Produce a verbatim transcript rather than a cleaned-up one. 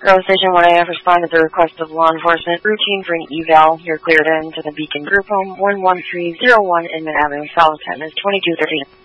Grove Station one A F respond to the request of law enforcement. Routine for an eval. You're cleared in to the Beacon Group Home, one one three zero one Inman Avenue, South, ten is twenty-two thirty.